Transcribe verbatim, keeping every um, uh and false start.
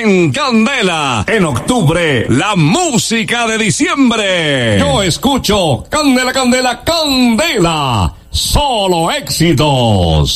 en Candela. En octubre, la música de diciembre. Yo escucho Candela, Candela, Candela. Solo éxitos.